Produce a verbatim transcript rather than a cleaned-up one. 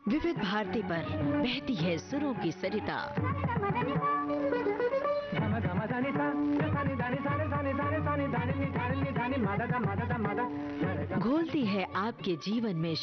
विविध भारती पर बहती है सुरों की सरिता। घोलती है आपके जीवन में